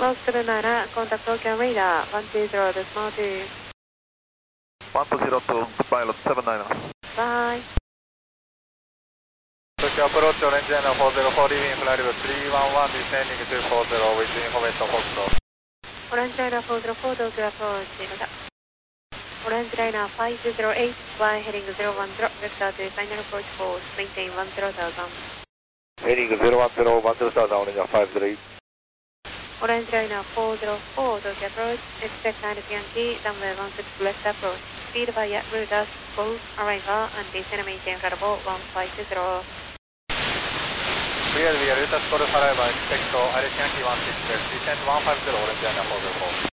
Close to the Nara, contact Tokyo radar, 120 decimal 2. 120 to pilot 79. Bye. Tokyo approach orange liner 404, leaving flight level 311, descending 240 with information Foxtrot. Orange liner 404, Tokyo approach, Orange liner 508, fly heading 010, vector to final approach course, maintain 10,000. Heading 010, 10,000, Orange 508. Orange liner 404, Tokyo approach, expect 90 Yankee, runway 16 left approach. Speed via routers, both arrival and descent maintain variable 150. Clear via routers, call arrival, expect Alex Yankee 16 left, descent 150, Orange liner 404.